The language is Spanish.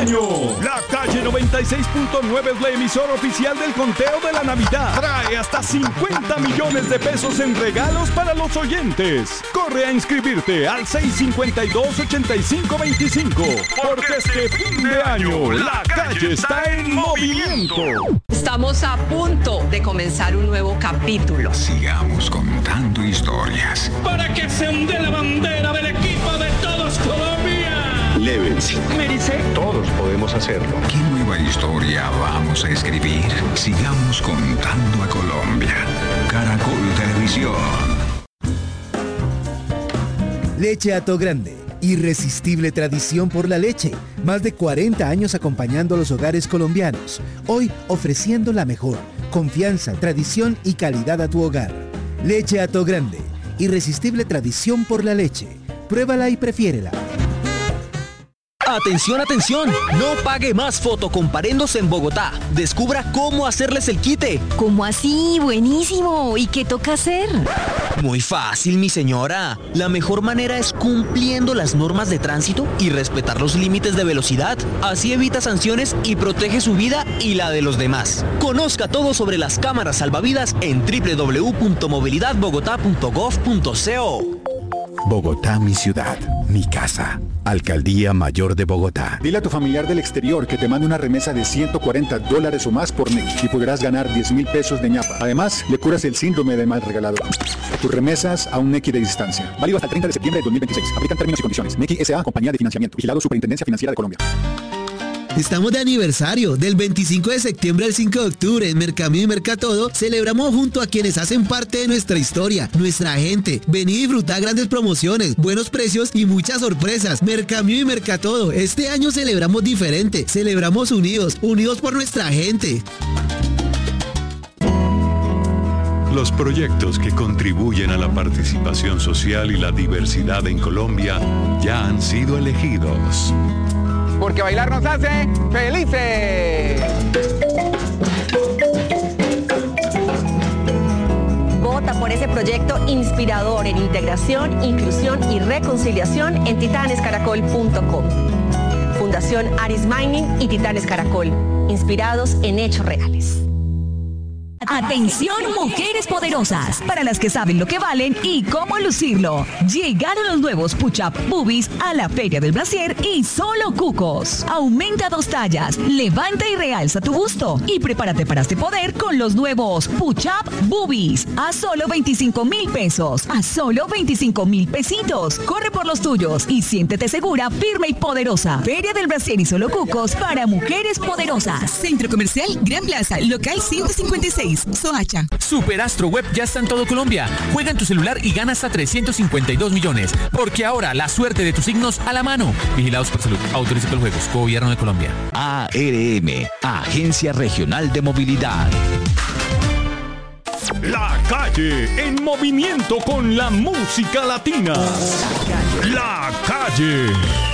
año. La Calle 96.9 es la emisora oficial del conteo de la Navidad. Trae hasta 50 millones de pesos en regalos para los oyentes. Corre a inscribirte al 652-8525. Porque este fin de año, la Calle está en movimiento. Estamos a punto de comenzar un nuevo capítulo. Sigamos contando historias. Para que se hunde la bandera del equipo de todos Colombia. Levels. Merice. Todos podemos hacerlo. ¿Qué nueva historia vamos a escribir? Sigamos contando a Colombia. Caracol Televisión. Leche Hato Grande. Irresistible tradición por la leche. Más de 40 años acompañando a los hogares colombianos. Hoy ofreciendo la mejor confianza, tradición y calidad a tu hogar. Leche Hato Grande. Irresistible tradición por la leche. Pruébala y prefiérela. ¡Atención, atención! No pague más fotocomparendos en Bogotá. Descubra cómo hacerles el quite. ¿Cómo así? Buenísimo. ¿Y qué toca hacer? Muy fácil, mi señora. La mejor manera es cumpliendo las normas de tránsito y respetar los límites de velocidad. Así evita sanciones y protege su vida y la de los demás. Conozca todo sobre las cámaras salvavidas en www.movilidadbogotá.gov.co. Bogotá, mi ciudad, mi casa. Alcaldía Mayor de Bogotá. Dile a tu familiar del exterior que te mande una remesa de $140 o más por Nequi y podrás ganar 10.000 pesos de ñapa. Además, le curas el síndrome de mal regalado. Tus remesas a un Nequi de distancia. Válido hasta el 30 de septiembre de 2026. Aplican términos y condiciones. Nequi S.A. Compañía de Financiamiento. Vigilado Superintendencia Financiera de Colombia. Estamos de aniversario. Del 25 de septiembre al 5 de octubre en Mercamio y Mercatodo celebramos junto a quienes hacen parte de nuestra historia, nuestra gente. Vení y disfrutar grandes promociones, buenos precios y muchas sorpresas. Mercamio y Mercatodo. Este año celebramos diferente. Celebramos unidos, unidos por nuestra gente. Los proyectos que contribuyen a la participación social y la diversidad en Colombia ya han sido elegidos. Porque bailar nos hace felices. Vota por ese proyecto inspirador en integración, inclusión y reconciliación en titanescaracol.com. Fundación Aris Mining y Titanes Caracol, inspirados en hechos reales. Atención, mujeres poderosas, para las que saben lo que valen y cómo lucirlo. Llegaron los nuevos Push-Up Boobies a la Feria del Brasier y solo cucos. Aumenta 2 tallas, levanta y realza tu busto y prepárate para este poder con los nuevos Push-Up Boobies a solo 25,000 pesos, a solo 25,000 pesitos. Corre por los tuyos y siéntete segura, firme y poderosa. Feria del Brasier y solo cucos para mujeres poderosas. Centro Comercial Gran Plaza, local 156. Soacha. Superastro Web ya está en todo Colombia. Juega en tu celular y gana hasta 352 millones. Porque ahora la suerte de tus signos a la mano. Vigilados por Salud. Autoriza los juegos. Gobierno de Colombia. ARM, Agencia Regional de Movilidad. La Calle en movimiento con la música latina. La Calle.